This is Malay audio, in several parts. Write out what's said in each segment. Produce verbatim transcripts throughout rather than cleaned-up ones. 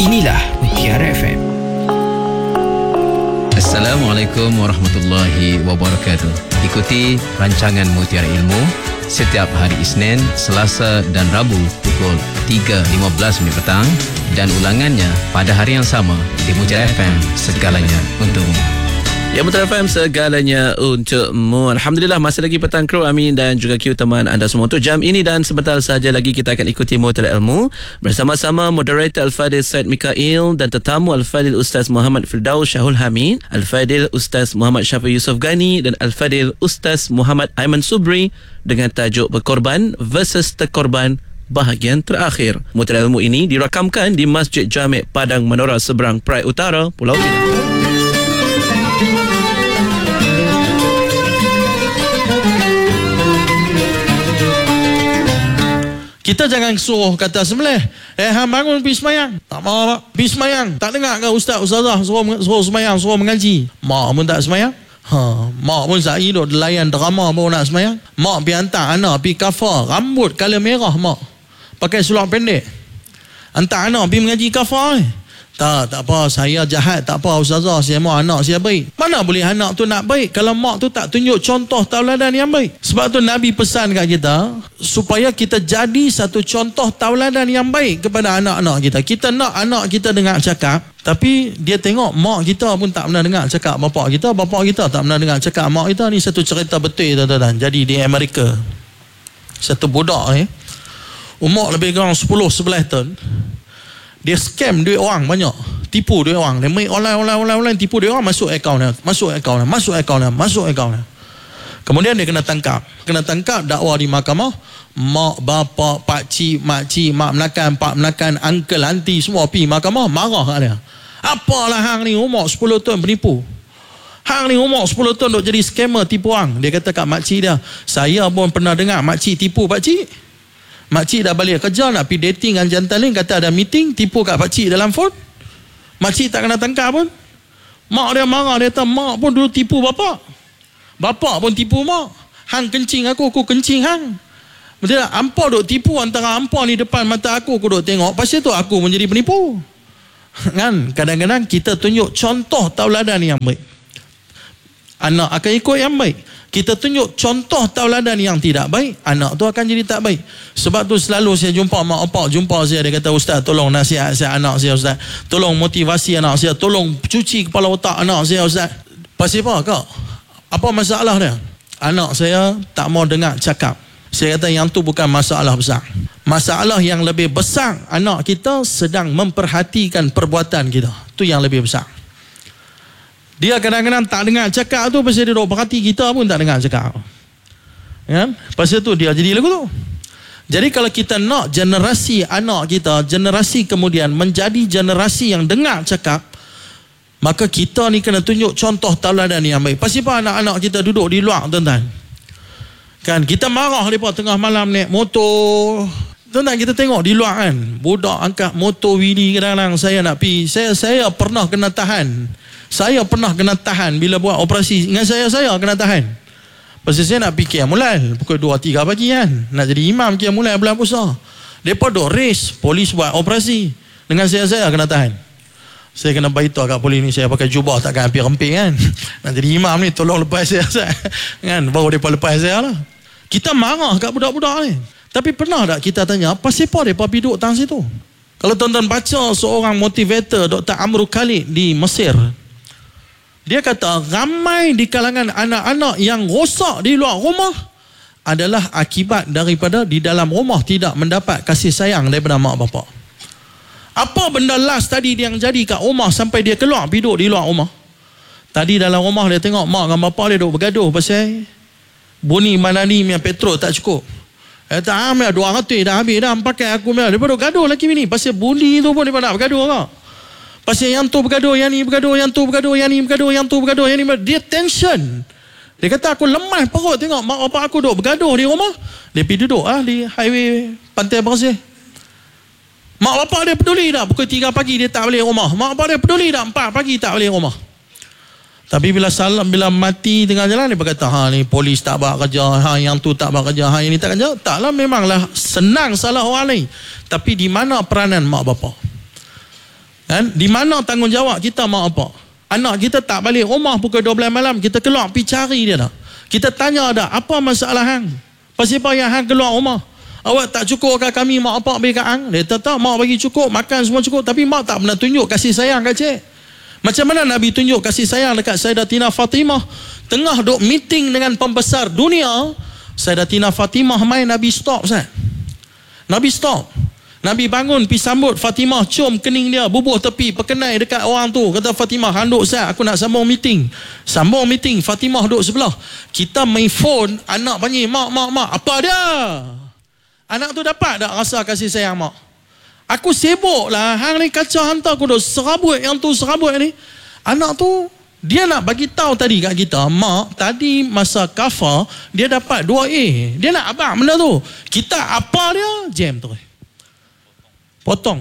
Inilah Mutiara F M. Assalamualaikum warahmatullahi wabarakatuh. Ikuti rancangan Mutiara Ilmu setiap hari Isnin, Selasa dan Rabu pukul tiga lima belas minit petang dan ulangannya pada hari yang sama di Mutiara F M, segalanya untukmu. Ya, Mutiara F M, segalanya untukmu. Alhamdulillah, masih lagi petang kru Amin dan juga Q teman anda semua untuk jam ini, dan sebentar saja lagi kita akan ikuti Mutiara Ilmu bersama-sama moderator Al-Fadil Said Mikail dan tetamu Al-Fadil Ustaz Muhammad Firdaus Syahul Hamid, Al-Fadil Ustaz Muhammad Syafiq Yusof Ghani dan Al-Fadil Ustaz Muhammad Aiman Subri dengan tajuk Berkorban versus Terkorban bahagian terakhir. Mutiara Ilmu ini dirakamkan di Masjid Jami' Padang Menora seberang Perai Utara, Pulau Pinang. Kita jangan suruh kata sembelih. Eh, hang bangun pergi semayang. Tak mahu, Pak. Pergi semayang. Tak dengar ke ustaz, ustazah suruh, suruh semayang, suruh mengaji. Mak pun tak semayang. Ha, mak pun sehari duk layan drama baru nak semayang. Mak pergi hantar anak pergi kafar. Rambut color merah mak. Pakai seluar pendek. Hantar anak pergi mengaji kafar. Eh. Tak, tak apa. Saya jahat. Tak apa ustazah. Saya mahu anak saya baik. Mana boleh anak tu nak baik kalau mak tu tak tunjuk contoh tauladan yang baik. Sebab tu Nabi pesan kat kita supaya kita jadi satu contoh tauladan yang baik kepada anak-anak kita. Kita nak anak kita dengar cakap, tapi dia tengok mak kita pun tak pernah dengar cakap bapak kita, bapak kita tak pernah dengar cakap mak kita. Ni satu cerita betul, tuan-tuan. Jadi di Amerika, satu budak eh, umur lebih kurang sepuluh sebelas tahun, dia scam duit orang banyak, tipu duit orang. Dia main online, online, online, online, tipu duit orang, masuk akaun dia, masuk akaun dia, masuk akaun dia, masuk akaun dia. Kemudian dia kena tangkap. Kena tangkap, dakwa di mahkamah. Mak, bapak, pakcik, makcik, mak menakan, pak menakan, uncle, aunty, semua pergi mahkamah, marah kat dia. Apalah hang ni umur sepuluh tahun penipu. Hang ni umur sepuluh tahun duk jadi scammer, tipu orang. Dia kata kat makcik dia, saya pun pernah dengar makcik tipu pakcik. Makcik dah balik kerja nak pergi dating dengan jantan lain, kata ada meeting, tipu kat pakcik dalam phone. Makcik tak kena tangkap pun. Mak dia marah, dia kata mak pun dulu tipu bapak. Bapak pun tipu mak. Hang kencing aku, aku kencing hang. Betul tak? Hampa duk tipu antara hampa ni depan mata aku, aku duk tengok. Pasal tu aku menjadi penipu. Kan? Kadang-kadang kita tunjuk contoh tauladan yang baik, anak akan ikut yang baik. Kita tunjuk contoh tauladan yang tidak baik, anak tu akan jadi tak baik. Sebab tu selalu saya jumpa mak opak, jumpa saya, dia kata, ustaz tolong nasihat saya anak saya ustaz. Tolong motivasi anak saya, tolong cuci kepala otak anak saya ustaz. Pasal apa kak? Apa masalah dia? Anak saya tak mau dengar cakap. Saya kata yang tu bukan masalah besar. Masalah yang lebih besar, anak kita sedang memperhatikan perbuatan kita. Tu yang lebih besar. Dia kadang-kadang tak dengar cakap tu pasal dia duk perhati kita pun tak dengar cakap. Ya? Pasal tu dia jadi lagu tu. Jadi kalau kita nak generasi anak kita, generasi kemudian menjadi generasi yang dengar cakap, maka kita ni kena tunjuk contoh tauladan yang baik. Pasal apa anak-anak kita duduk di luar, tuan-tuan? Kan kita marah mereka tengah malam naik motor. Tuan-tuan, kita tengok di luar kan, budak angkat motor wheelie kadang-kadang saya nak pergi. Saya saya pernah kena tahan. Saya pernah kena tahan bila buat operasi. Dengan saya, saya kena tahan. Pasal saya nak pergi Qiyamul pukul dua tiga pagi kan. Nak jadi imam Qiyamul bulan puasa. Mereka duk race, polis buat operasi. Dengan saya, saya kena tahan. Saya kena beritahu kat polis ni, saya pakai jubah takkan hampir remping kan. Nak jadi imam ni, tolong lepas saya. Kan? Baru mereka lepas saya lah. Kita marah kat budak-budak ni. Tapi pernah tak kita tanya, pasal apa mereka pergi duduk tang situ? Kalau tuan-tuan baca seorang motivator, Doktor Amrul Khalid di Mesir, dia kata ramai di kalangan anak-anak yang rosak di luar rumah adalah akibat daripada di dalam rumah tidak mendapat kasih sayang daripada mak bapak. Apa benda last tadi yang jadi kat rumah sampai dia keluar duduk di luar rumah? Tadi dalam rumah dia tengok mak dengan bapak dia duduk bergaduh pasal bunyi mana ni punya petrol tak cukup. Eh tak ambil dua ratus dah habis dah pakai aku punya. Dia duduk gaduh lagi ni pasal bunyi tu pun dia nak bergaduh kau. Pasal yang tu bergaduh, yang ni bergaduh, yang tu bergaduh, yang ni bergaduh, yang tu bergaduh, yang ni bergaduh. Dia tension. Dia kata aku lemah perut tengok mak bapak aku duduk bergaduh di rumah. Dia pergi duduk ah di highway Pantai Bersih. Mak bapak dia peduli tak? Pukul tiga pagi dia tak balik rumah. Mak bapak dia peduli tak? empat pagi tak balik rumah. Tapi bila salam, bila mati tengah jalan, dia berkata, ha ni polis tak buat kerja, ha yang tu tak buat kerja, ha yang ni tak kerja. Taklah, memanglah senang salah orang lain. Tapi di mana peranan mak bapak? Kan? Di mana tanggungjawab kita mak apa? Anak kita tak balik rumah pukul dua belas malam, kita keluar pergi cari dia dah. Kita tanya dah, apa masalah hang? Pasal apa yang hang keluar rumah? Awak tak cukup ke kami mak apa bagi kat hang? Dia tak, mak bagi cukup, makan semua cukup, tapi mak tak pernah tunjuk kasih sayang kat cik. Macam mana Nabi tunjuk kasih sayang dekat Sayyidatina Fatimah? Tengah duk meeting dengan pembesar dunia, Sayyidatina Fatimah main, Nabi stop Ustaz. Nabi stop. Nabi bangun pergi sambut Fatimah, cium kening dia, bubuh tepi, perkenai dekat orang tu. Kata Fatimah, hang duk Ustaz, aku nak sambung meeting. Sambung meeting, Fatimah duk sebelah. Kita main phone, anak panggil, mak, mak, mak. Apa dia? Anak tu dapat tak rasa kasih sayang mak? Aku sibuk lah, hang ni kacau hantar aku duk serabut yang tu serabut ni. Anak tu, dia nak bagi tahu tadi kat kita, mak, tadi masa kafar, dia dapat dua A. Dia nak abang benda tu. Kita apa dia? Jam tu. Potong.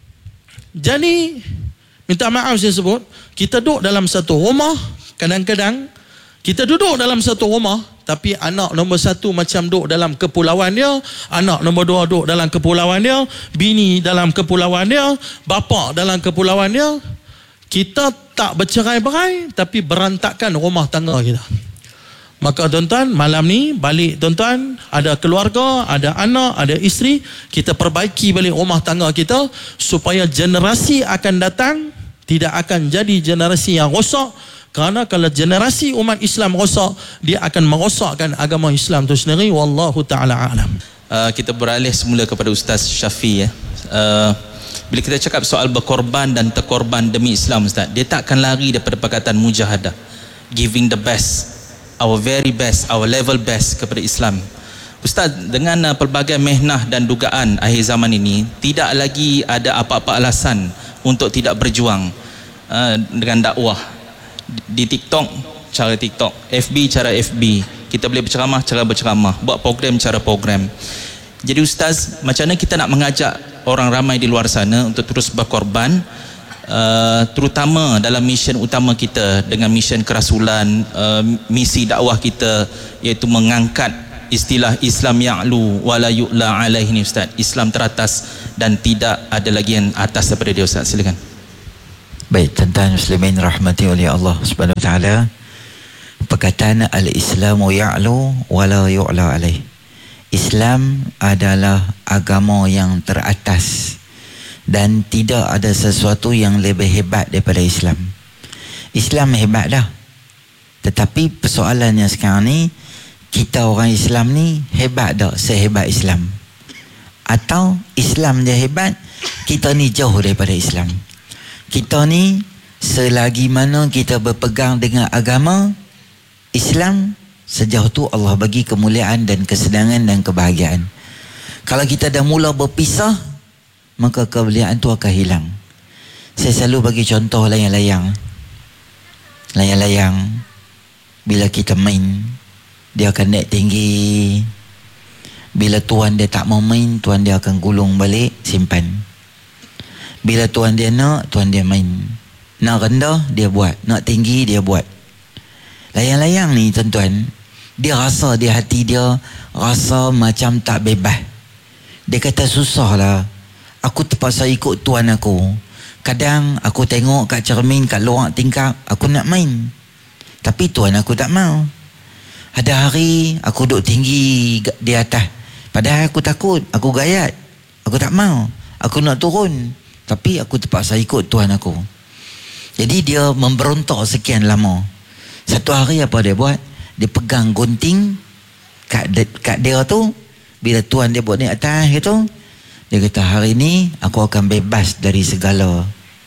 Jadi, minta maaf saya sebut, kita duduk dalam satu rumah, kadang-kadang, kita duduk dalam satu rumah, tapi anak nombor satu macam duduk dalam kepulauan dia, anak nombor dua duduk dalam kepulauan dia, bini dalam kepulauan dia, bapa dalam kepulauan dia. Kita tak bercerai-berai, tapi berantakan rumah tangga kita. Maka tuan-tuan, malam ni balik tuan-tuan, ada keluarga, ada anak, ada isteri, kita perbaiki balik rumah tangga kita supaya generasi akan datang tidak akan jadi generasi yang rosak. Kerana kalau generasi umat Islam rosak, dia akan merosakkan agama Islam itu sendiri. Wallahu ta'ala alam. Uh, kita beralih semula kepada Ustaz Syafi ya. Uh, bila kita cakap soal berkorban dan terkorban demi Islam Ustaz, dia tak akan lari daripada perkataan mujahadah, giving the best, our very best, our level best kepada Islam. Ustaz, dengan uh, pelbagai mehnah dan dugaan akhir zaman ini, tidak lagi ada apa-apa alasan untuk tidak berjuang uh, dengan dakwah. Di TikTok, cara TikTok, F B, cara F B, kita boleh berceramah, cara berceramah, buat program, cara program. Jadi Ustaz, macam mana kita nak mengajak orang ramai di luar sana untuk terus berkorban, uh, terutama dalam mission utama kita dengan mission kerasulan, uh, misi dakwah kita, iaitu mengangkat istilah Islam ya'lu wala yu'la alaihi ni Ustaz. Islam teratas dan tidak ada lagi yang atas daripada dia Ustaz. Silakan. Baik, tuan-tuan muslimin rahmati oleh Allah Subhanahu wa taala. Perkataan al-Islamu ya'lu wala yu'la alaih. Islam adalah agama yang teratas dan tidak ada sesuatu yang lebih hebat daripada Islam. Islam hebat dah. Tetapi persoalannya sekarang ni, kita orang Islam ni hebat tak sehebat Islam? Atau Islam dia hebat, kita ni jauh daripada Islam? Kita ni selagi mana kita berpegang dengan agama Islam, sejauh tu Allah bagi kemuliaan dan kesenangan dan kebahagiaan. Kalau kita dah mula berpisah, maka kemuliaan tu akan hilang. Saya selalu bagi contoh layang-layang. Layang-layang, bila kita main, dia akan naik tinggi. Bila tuan dia tak mau main, tuan dia akan gulung balik, simpan. Bila tuan dia nak, tuan dia main. Nak rendah, dia buat. Nak tinggi, dia buat. Layang-layang ni tuan-tuan, dia rasa di hati dia, rasa macam tak bebas. Dia kata susah lah, aku terpaksa ikut tuan aku. Kadang aku tengok kat cermin, kat luar tingkap, aku nak main, tapi tuan aku tak mau. Ada hari aku duduk tinggi di atas, padahal aku takut, aku gayat, aku tak mau, aku nak turun, tapi aku terpaksa ikut tuan aku. Jadi dia memberontak sekian lama. Satu hari apa dia buat? Dia pegang gunting kat, de, kat dia tu. Bila tuan dia buat ni atas gitu, dia kata hari ni aku akan bebas dari segala.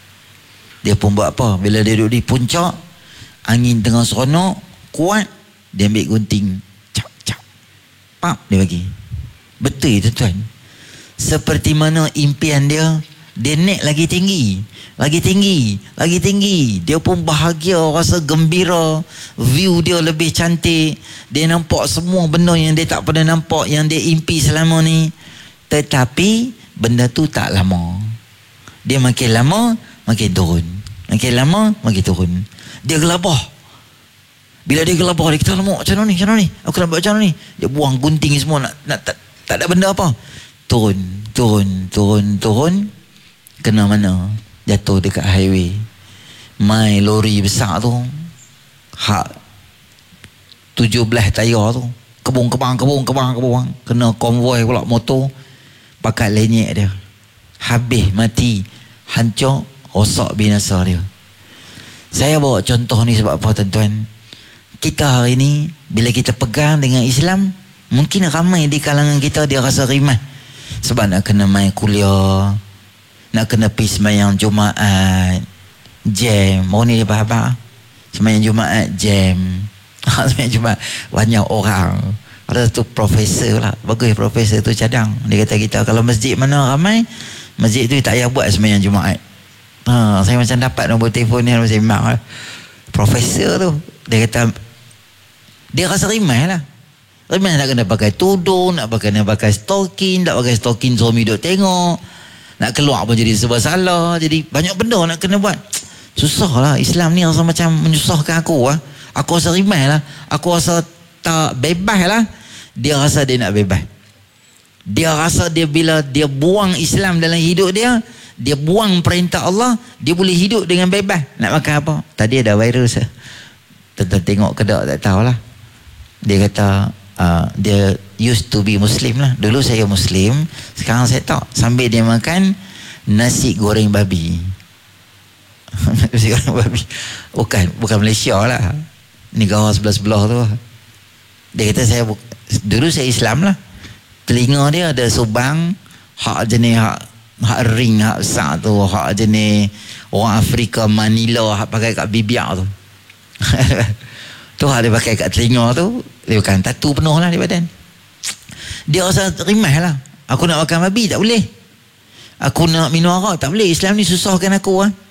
Dia pun buat apa? Bila dia duduk di puncak, angin tengah seronok, kuat, dia ambil gunting, cap, cap, pap, dia bagi. Betul tuan-tuan. Seperti mana impian dia, dia naik lagi tinggi, lagi tinggi, lagi tinggi. Dia pun bahagia, rasa gembira, view dia lebih cantik. Dia nampak semua benda yang dia tak pernah nampak, yang dia impi selama ni. Tetapi benda tu tak lama. Dia makin lama makin turun, makin lama makin turun. Dia gelabah. Bila dia gelabah, dia kata, "Alamak, macam mana ni? Macam mana ni? Aku nak buat macam mana ni?" Dia buang gunting semua, nak, nak tak, tak ada benda apa. Turun, turun, turun, turun. Kena mana? jatuh dekat highway. Mai lori besar tu, hak tujuh belas tayar tu, kebung kebang kebung kebang kebung, kena konvoi pula motor, pakat lenyek dia, habis mati, hancur, rosak binasa dia. Saya bawa contoh ni sebab apa tuan-tuan? Kita hari ni bila kita pegang dengan Islam, mungkin ramai di kalangan kita dia rasa rimah sebab nak kena main kuliah, nak kena pergi sembahyang Jumaat, jam. Mau ni dia faham? Sembahyang Jumaat jam. Sembahyang Jumaat banyak orang. Ada tu profesor lah, bagus profesor tu cadang. Dia kata kita kalau masjid mana ramai, masjid tu tak payah buat sembahyang Jumaat. Ha, saya macam dapat nombor telefon ni, saya mak lah. Profesor tu dia kata dia rasa rimah lah. Rimah nak kena pakai tudung, nak pakai nak pakai stokin, nak pakai stokin suami duduk tengok, nak keluar pun jadi serba salah. Jadi banyak benda nak kena buat. Susah lah. Islam ni rasa macam menyusahkan aku lah. Aku rasa rimah lah. Aku rasa tak bebas lah. Dia rasa dia nak bebas. Dia rasa dia bila dia buang Islam dalam hidup dia, dia buang perintah Allah, dia boleh hidup dengan bebas. Nak makan apa? Tadi ada virus lah. Tentang tengok ke tak, tak tahulah. Dia kata uh, dia used to be Muslim lah. Dulu saya Muslim, sekarang saya tak. Sambil dia makan nasi goreng babi. Nasi goreng babi. Bukan, bukan Malaysia lah. Negara sebelah-sebelah tu. Dia kata saya, dulu saya Islam lah. Telinga dia ada subang, hak jenis hak, hak ring, hak besar tu, hak jenis orang Afrika Manila, hak pakai kat bibiak tu. Tu hak dia pakai kat telinga tu, dia bukan tatu penuh lah di badan. Dia rasa rimah lah. Aku nak makan babi tak boleh, aku nak minum arak tak boleh. Islam ni susahkan aku lah.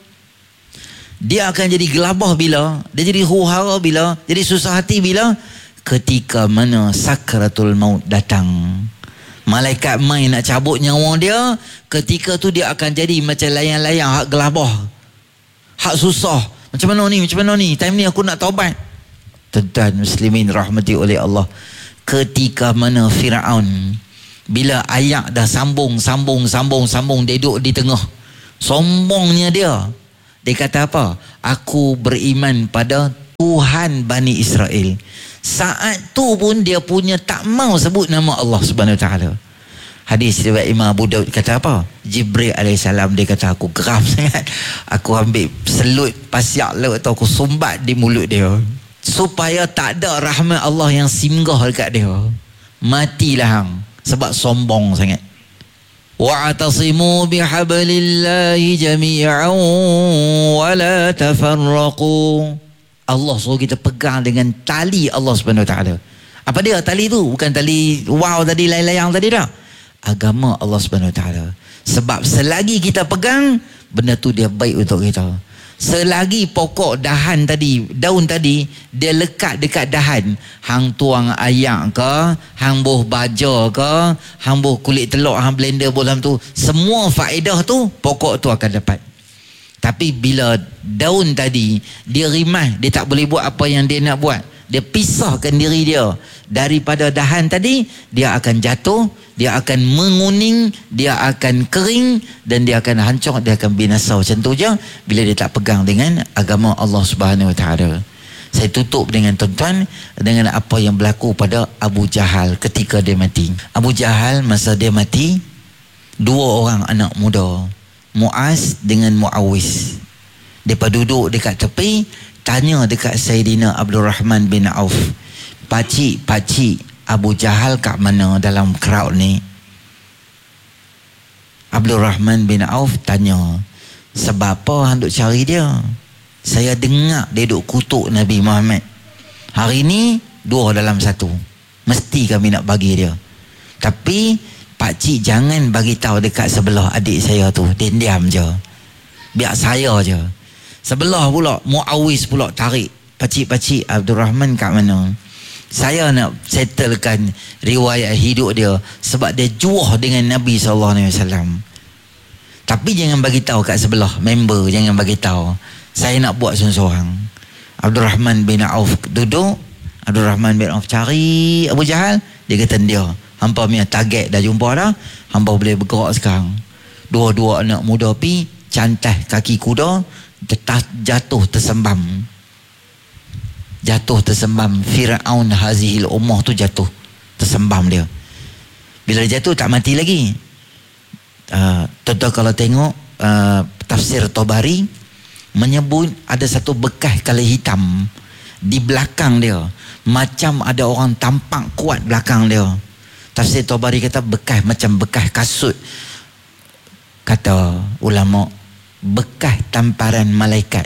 Dia akan jadi gelabah bila, dia jadi huru-hara bila, jadi susah hati bila, ketika mana sakratul maut datang. Malaikat main nak cabut nyawa dia, ketika tu dia akan jadi macam layang-layang, hak gelabah, hak susah. Macam mana ni, macam mana ni, time ni aku nak taubat. Tuan-tuan muslimin rahmati oleh Allah, ketika mana Firaun bila ayat dah sambung sambung sambung sambung, dia duduk di tengah, sombongnya dia, dia kata apa? Aku beriman pada Tuhan Bani Israel. Saat tu pun dia punya tak mau sebut nama Allah Subhanahu Wa Taala. Hadis riwayat Imam Abu Daud kata apa? Jibril alaihissalam dia kata aku geram sangat. Aku ambil selut pasiak laut atau aku sumbat di mulut dia supaya tak ada rahmat Allah yang singgah dekat dia. Matilah hang sebab sombong sangat. Wa'tasimu bihablillahi jami'an wa la tafarraqu. Allah suruh kita pegang dengan tali Allah Subhanahu Wa Taala. Apa dia tali tu? Bukan tali wow tadi, layang-layang tadi dah. Agama Allah Subhanahu Wa Taala. Sebab selagi kita pegang, benda tu dia baik untuk kita. Selagi pokok dahan tadi, daun tadi, dia lekat dekat dahan, hang tuang ayak ke, hang buh baja ke, hang buh kulit telur, hang blender bolam tu, semua faedah tu pokok tu akan dapat. Tapi bila daun tadi dia rimah, dia tak boleh buat apa yang dia nak buat, dia pisahkan diri dia daripada dahan tadi, dia akan jatuh, dia akan menguning, dia akan kering, dan dia akan hancur, dia akan binasa. Macam tu je bila dia tak pegang dengan agama Allah Subhanahu Wa Taala. Saya tutup dengan tuan-tuan dengan apa yang berlaku pada Abu Jahal ketika dia mati. Abu Jahal masa dia mati, dua orang anak muda, Muaz dengan Muawiz, mereka duduk dekat tepi, tanya dekat Sayyidina Abdul Rahman bin Auf, Pakcik, pakcik, Abu Jahal kat mana dalam crowd ni? Abdul Rahman bin Auf tanya, sebab apa hang duk cari dia? Saya dengar dia duk kutuk Nabi Muhammad. Hari ni dua dalam satu, mesti kami nak bagi dia. Tapi pakcik jangan bagi tahu dekat sebelah adik saya tu, dia diam je, biar saya je. Sebelah pula Muawiz pula tarik, pakcik-pakcik Abdul Rahman kat mana? Saya nak settlekan riwayat hidup dia sebab dia juah dengan Nabi sallallahu alaihi wasallam. Tapi jangan bagi tahu kat sebelah member, jangan bagi tahu. Saya nak buat seorang-seorang. Abdul Rahman bin Auf duduk, Abdul Rahman bin Auf cari Abu Jahal, dia kata dia, hampa punya target dah jumpa dah, hampa boleh bergerak sekarang. Dua-dua anak muda pi cantai kaki kuda, tetap jatuh tersembam. Jatuh tersembam. Fir'aun hazihil ummah tu jatuh tersembam dia. Bila jatuh tak mati lagi. Uh, tuan-tuan kalau tengok uh, tafsir Tabari menyebut ada satu bekas kala hitam di belakang dia, macam ada orang tampak kuat belakang dia. Tafsir Tabari kata bekas macam bekas kasut. Kata ulama, bekas tamparan malaikat.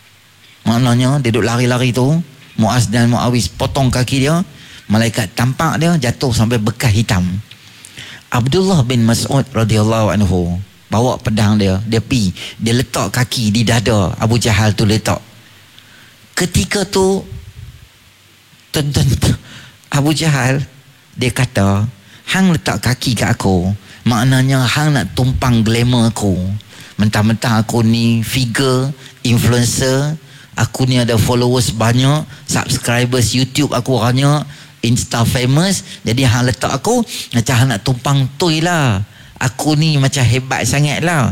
Maknanya dia duduk lari-lari tu, Muaz dan Muawiz potong kaki dia, malaikat tampak dia jatuh sampai bekas hitam. Abdullah bin Mas'ud radhiyallahu anhu bawa pedang dia, dia pi, dia letak kaki di dada Abu Jahal tu letak. Ketika tu tuan-tuan, Abu Jahal dia kata, hang letak kaki kat aku, maknanya hang nak tumpang glamour aku. Mentang-mentang aku ni figure, influencer, aku ni ada followers banyak, subscribers YouTube aku banyak, Insta famous, jadi hang letak aku macam hang nak tumpang toy lah. Aku ni macam hebat sangat lah.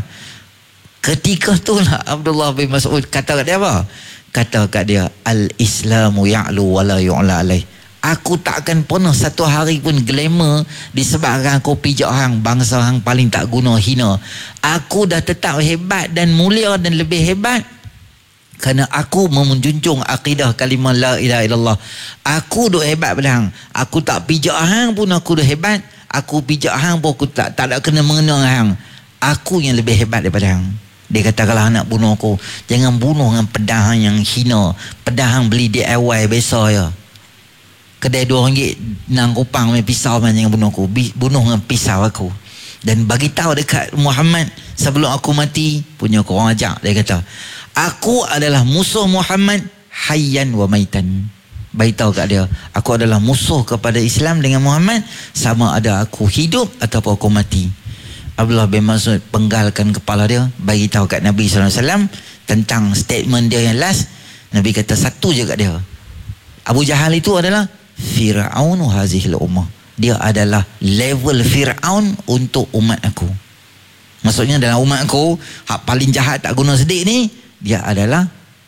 Ketika tu lah Abdullah bin Mas'ud kata kat dia apa? Kata kat dia, al-islamu ya'lu wa la yu'la alaih. Aku tak akan pernah satu hari pun glamour disebabkan aku pijak hang, bangsa hang paling tak guna, hina. Aku dah tetap hebat dan mulia dan lebih hebat kerana aku menjunjung akidah kalimah la ilaha illallah. Aku duk hebat pada hang. Aku tak pijak hang pun aku duk hebat. Aku pijak hang pun aku tak, tak ada kena mengena hang. Aku yang lebih hebat daripada hang. Dia kata kalau hang nak bunuh aku, jangan bunuh dengan pedang hang yang hina. Pedang hang beli D I Y biasa je. Kedai dua ringgit nang kupang main pisau main, jangan bunuh aku. Bunuh dengan pisau aku. Dan bagi tahu dekat Muhammad sebelum aku mati, punya aku orang ajak, dia kata, aku adalah musuh Muhammad hayyan wa maitan. Beritahu kat dia, aku adalah musuh kepada Islam dengan Muhammad sama ada aku hidup ataupun aku mati. Abdullah bin Mas'ud penggalkan kepala dia, bagi tahu kat Nabi sallallahu alaihi wasallam tentang statement dia yang last. Nabi kata satu je kat dia, Abu Jahal itu adalah Fir'aun hazihil ummah. Dia adalah level Fir'aun untuk umat aku. Maksudnya dalam umat aku, hak paling jahat tak guna sedik ni, dia adalah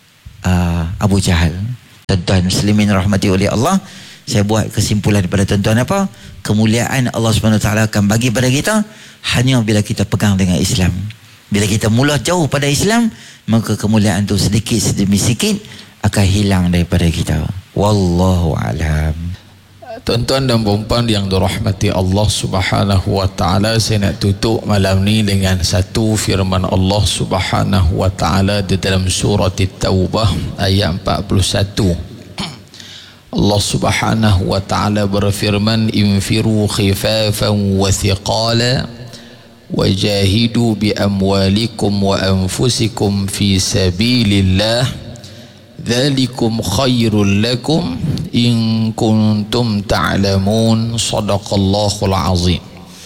uh, Abu Jahal. Tuan-tuan muslimin rahmati oleh Allah, saya buat kesimpulan daripada tuan-tuan apa? Kemuliaan Allah subhanahu wa taala akan bagi pada kita hanya bila kita pegang dengan Islam. Bila kita mula jauh pada Islam, maka kemuliaan tu sedikit demi sedikit akan hilang daripada kita. Wallahu a'lam. Tuan-tuan dan puan-puan yang dirahmati Allah Subhanahu wa taala, saya nak tutup malam ni dengan satu firman Allah Subhanahu wa taala di dalam surah At-Taubah ayat empat puluh satu. Allah Subhanahu wa taala berfirman, infiru khifafan wa thiqala wajahidu bi amwalikum wa anfusikum fi sabilillah dzalikum khairul lakum in kuntum ta'lamun. Sadaqallahul azim.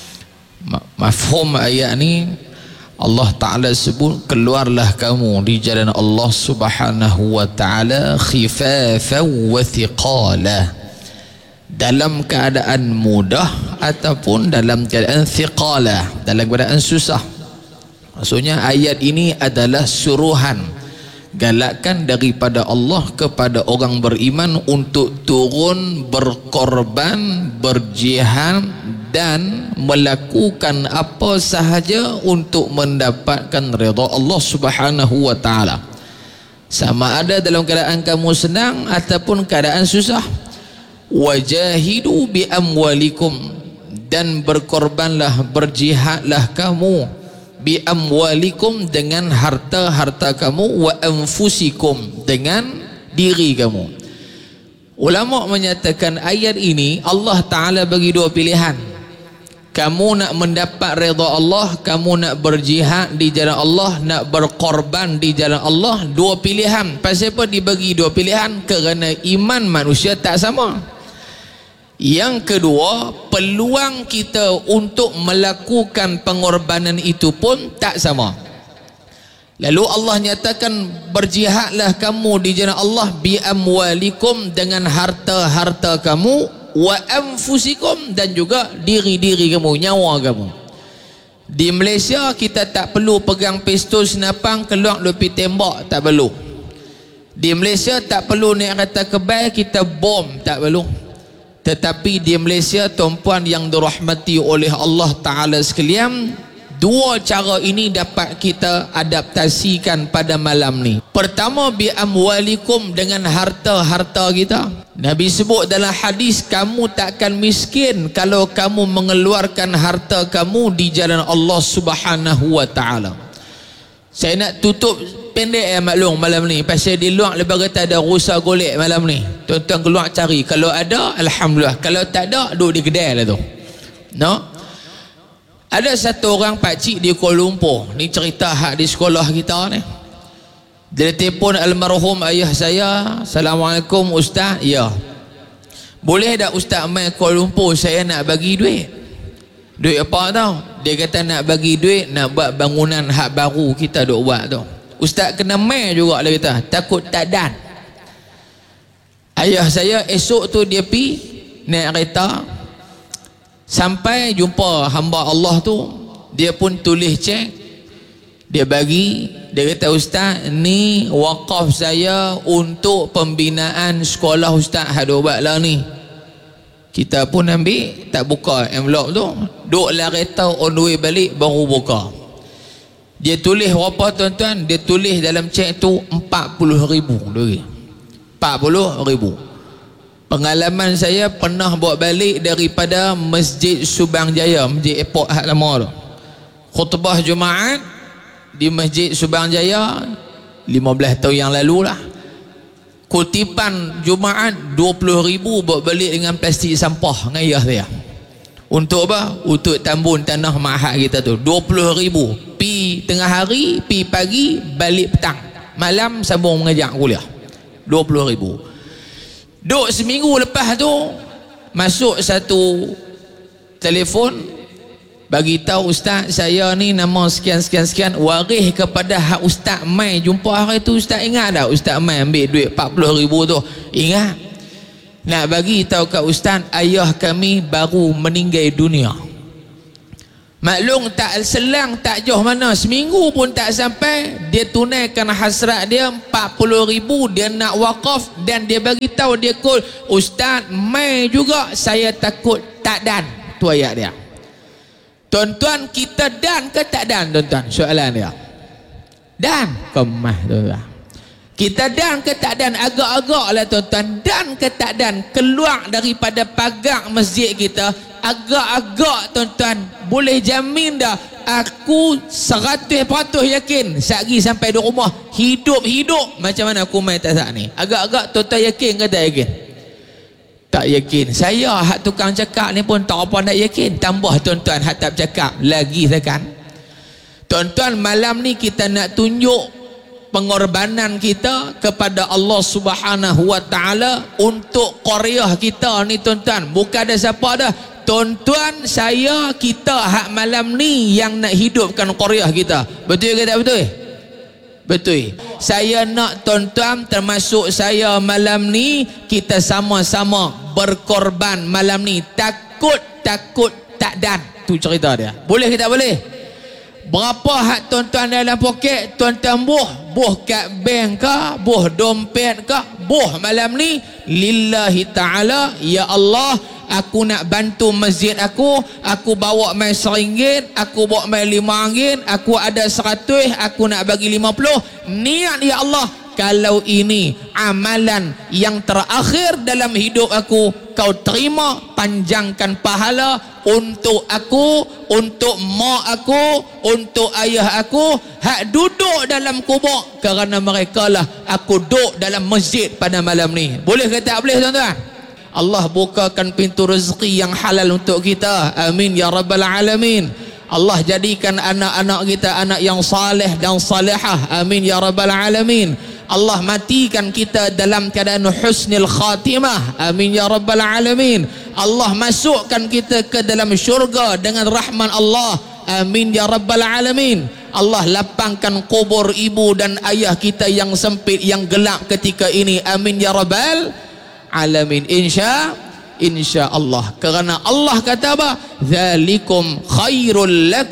Mafhum ayat ni, Allah Ta'ala sebut, keluarlah kamu di jalan Allah Subhanahu wa ta'ala khifafan wa thiqala, dalam keadaan mudah ataupun dalam keadaan thiqala, dalam keadaan susah. Maksudnya ayat ini adalah suruhan, galakan daripada Allah kepada orang beriman untuk turun berkorban, berjihad dan melakukan apa sahaja untuk mendapatkan redha Allah Subhanahu wa taala. Sama ada dalam keadaan kamu senang ataupun keadaan susah. Wajahidu bi amwalikum, dan berkorbanlah, berjihadlah kamu bi amwalikum, dengan harta-harta kamu, wa anfusikum, dengan diri kamu. Ulama menyatakan ayat ini Allah Ta'ala bagi dua pilihan. Kamu nak mendapat redha Allah, kamu nak berjihad di jalan Allah, nak berkorban di jalan Allah, dua pilihan. Pasal apa dibagi dua pilihan? Kerana iman manusia tak sama. Yang kedua, peluang kita untuk melakukan pengorbanan itu pun tak sama. Lalu Allah nyatakan, berjihadlah kamu di jalan Allah bi amwalikum, dengan harta-harta kamu, wa anfusikum, dan juga diri-diri kamu, nyawa kamu. Di Malaysia kita tak perlu pegang pistol senapang keluar lepi tembak, tak perlu. Di Malaysia tak perlu naik kereta kebal kita bom, tak perlu. Tetapi di Malaysia tuan-puan yang dirahmati oleh Allah Ta'ala sekalian, dua cara ini dapat kita adaptasikan pada malam ni. Pertama, bi amwalikum, dengan harta-harta kita. Nabi sebut dalam hadis, kamu takkan miskin kalau kamu mengeluarkan harta kamu di jalan Allah Subhanahu wa Ta'ala. Saya nak tutup pendek ya maklum malam ni, pasal di luar lepas kata ada rusa golek malam ni. Tuan-tuan keluar cari, kalau ada alhamdulillah, kalau tak ada duduk di kedai lah tu. No? Ada satu orang pakcik di Kuala Lumpur, ni cerita hak di sekolah kita ni. Dia telefon almarhum ayah saya, Assalamualaikum Ustaz. Ya, boleh tak Ustaz main Kuala Lumpur, saya nak bagi duit. Duit apa tau? Dia kata nak bagi duit, nak buat bangunan hak baru kita duk buat tu. Ustaz kena main juga, dia kata, takut tak dan. Ayah saya esok tu dia pi naik kereta, sampai jumpa hamba Allah tu, dia pun tulis cek, dia bagi, dia kata, Ustaz, ni wakaf saya untuk pembinaan sekolah Ustaz hadu buat lah ni. Kita pun ambil, tak buka envelope tu, duk lah kereta on the way balik baru buka. Dia tulis berapa tuan-tuan? Dia tulis dalam cek tu empat puluh ribu empat puluh ribu. Pengalaman saya pernah bawa balik daripada Masjid Subang Jaya, Masjid Airport hak lama tu. Khutbah Jumaat di Masjid Subang Jaya lima belas tahun yang lalu lah. Kutipan Jumaat dua puluh ribu bawa balik dengan plastik sampah dengan ayah saya. Untuk apa? Untuk tambun tanah mahat kita tu. dua puluh ribu. Pi tengah hari, pi pagi, balik petang. Malam sambung mengajar kuliah. dua puluh ribu. Duk seminggu lepas tu masuk satu telefon bagi tahu, Ustaz, saya ni nama sekian sekian sekian waris kepada hak Ustaz mai jumpa hari tu. Ustaz ingat tak Ustaz mai ambil duit empat puluh ribu tu? Ingat. Nak bagi tahu kat Ustaz, ayah kami baru meninggal dunia. Maklum tak selang tak jauh mana, seminggu pun tak sampai dia tunaikan hasrat dia empat puluh ribu, dia nak wakaf, dan dia bagi tahu dia kul, Ustaz mai juga saya takut tak dan. Tu ayat dia. Tuan-tuan, kita dan ke tak dan tuan-tuan? Soalan dia. Dan kemah tuan-tuan. Kita dan ke tak dan? Agak-agak lah tuan-tuan. Dan ke tak dan? Keluar daripada pagar masjid kita, agak-agak tuan-tuan, boleh jamin dah, aku seratus peratus yakin sehari sampai di rumah hidup-hidup macam mana aku main tak saat ni. Agak-agak tuan-tuan yakin ke tak yakin? Tak yakin. Saya hak tukang cakap ni pun tak apa nak yakin, tambah tuan-tuan hak tak cakap lagi sekan. Tuan-tuan, malam ni kita nak tunjuk pengorbanan kita kepada Allah Subhanahu wa Ta'ala untuk qaryah kita ni tuan-tuan. Bukan ada siapa dah. Tuan-tuan, saya, kita hak malam ni yang nak hidupkan qaryah kita. Betul ke tak betul? Betul. Saya nak tuan-tuan, termasuk saya malam ni, kita sama-sama berkorban malam ni. Takut-takut tak dan. Tu cerita dia. Boleh ke tak boleh? Berapa hak tuan-tuan dalam poket, tuan-tuan buh, buh kat bank ke, buh dompet ke, buh malam ni lillahi ta'ala. Ya Allah, aku nak bantu masjid aku, aku bawa mai seringgit, aku bawa mai lima ringgit, aku ada seratus, aku nak bagi lima puluh. Niat ya Allah, kalau ini amalan yang terakhir dalam hidup aku, kau terima, panjangkan pahala untuk aku, untuk mak aku, untuk ayah aku hak duduk dalam kubur, kerana mereka lah aku duduk dalam masjid pada malam ni. Boleh ke tak boleh tuan-tuan? Allah bukakan pintu rezeki yang halal untuk kita. Amin ya rabbal alamin. Allah jadikan anak-anak kita anak yang saleh dan salihah. Amin ya rabbal alamin. Allah matikan kita dalam keadaan husnul khatimah. Amin ya rabbal alamin. Allah masukkan kita ke dalam syurga dengan rahman Allah. Amin ya rabbal alamin. Allah lapangkan kubur ibu dan ayah kita yang sempit, yang gelap ketika ini. Amin ya rabbal alamin. Insya insya Allah. Kerana Allah kata apa? Zalikum khairul lakum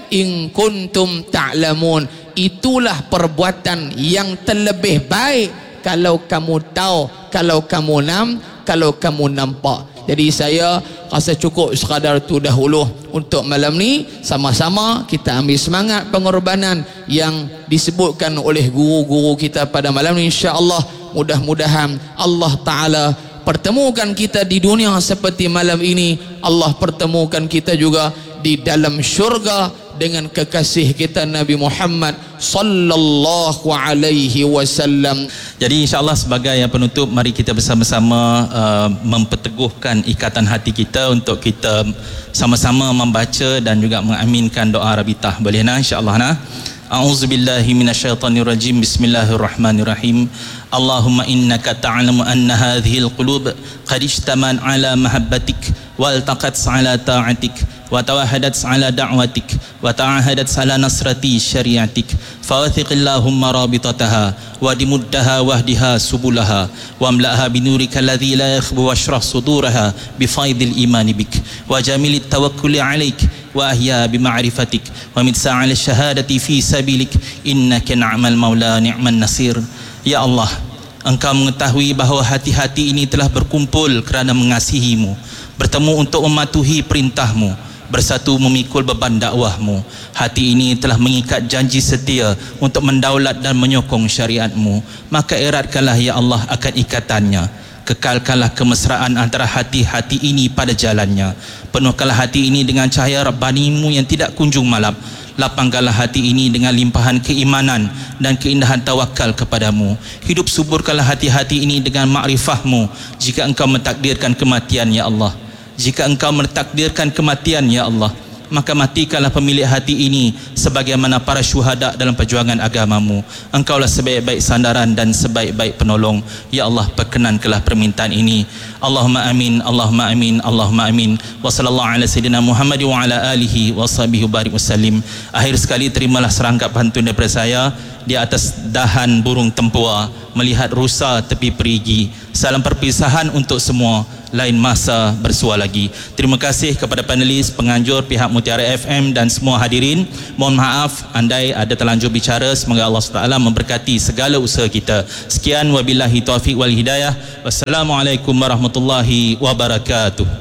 in kuntum ta'lamun. Itulah perbuatan yang terlebih baik kalau kamu tahu, kalau kamu nam, kalau kamu nampak. Jadi saya rasa cukup sekadar tu dahulu untuk malam ni. Sama-sama kita ambil semangat pengorbanan yang disebutkan oleh guru-guru kita pada malam ni. InsyaAllah mudah-mudahan Allah Ta'ala pertemukan kita di dunia seperti malam ini. Allah pertemukan kita juga di dalam syurga dengan kekasih kita Nabi Muhammad sallallahu alaihi wasallam. Jadi insya-Allah sebagai yang penutup, mari kita bersama-sama uh, memperteguhkan ikatan hati kita untuk kita sama-sama membaca dan juga mengaminkan doa rabitah. Boleh nah insya-Allah nah. A'udzubillahi minasyaitonirrajim. Bismillahirrahmanirrahim. Allahumma innaka ta'lamu anna hadhil qulub qad ijtaman ala mahabbatik wal taqat ala ta'atik wa tawahadat ala da'watik wa ta'ahadat ala nasrati syariatik fawathiq Allahumma rabitataha wa dimuddaha wahdiha subulaha wa amla'ha binurika alladhi la yakhbu washrah suduraha bifaidil imani bik wa jamilit tawakkuli alaik wa ahya bima'rifatik wa mitsa'al syahadati fi sabilik innaka ni'mal maula ni'man nasir. Ya Allah, Engkau mengetahui bahawa hati-hati ini telah berkumpul kerana mengasihimu, bertemu untuk mematuhi perintahmu, bersatu memikul beban dakwahmu. Hati ini telah mengikat janji setia untuk mendaulat dan menyokong syariatmu. Maka eratkanlah ya Allah akan ikatannya. Kekalkanlah kemesraan antara hati-hati ini pada jalannya. Penuhkanlah hati ini dengan cahaya Rabbanimu yang tidak kunjung malap. Lapangkanlah hati ini dengan limpahan keimanan dan keindahan tawakal kepadamu. Hidup suburkanlah hati-hati ini dengan makrifahmu. Jika engkau mentakdirkan kematian ya Allah, jika engkau mentakdirkan kematian ya Allah, maka matikanlah pemilik hati ini sebagaimana para syuhada dalam perjuangan agamamu. Engkaulah sebaik-baik sandaran dan sebaik-baik penolong. Ya Allah, perkenankanlah permintaan ini. Allahumma amin, Allahumma amin, Allahumma amin. Wa sallallahu ala sayyidina Muhammad wa ala alihi wa sahbihi barik wasallim. Akhir sekali, terimalah serangkap pantun daripada saya di atas dahan burung tempua, melihat rusa tepi perigi. Salam perpisahan untuk semua, lain masa bersua lagi. Terima kasih kepada panelis, penganjur, pihak Mutiara F M dan semua hadirin. Mohon maaf andai ada terlanjur bicara. Semoga Allah subhanahu wa taala memberkati segala usaha kita. Sekian, wabillahi taufiq wal hidayah. Wassalamualaikum warahmatullahi wabarakatuh.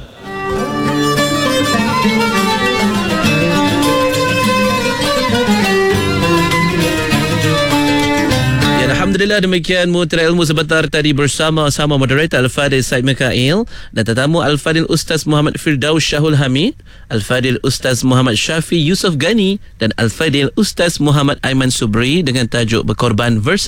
Alhamdulillah, demikian Mutiara Ilmu sebentar tadi bersama sama moderator Al-Fadil Said Mikail dan tetamu Al-Fadil Ustaz Muhammad Firdaus Syahul Hamid, Al-Fadil Ustaz Muhammad Syafi Yusof Ghani dan Al-Fadil Ustaz Muhammad Aiman Subri dengan tajuk Berkorban versus